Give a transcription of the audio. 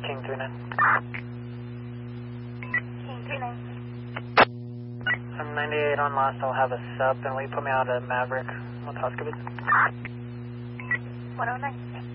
King 39. King 39. I'm 98 on last. I'll have a sub, and will you put me out at Maverick? We'll talk to it. 109.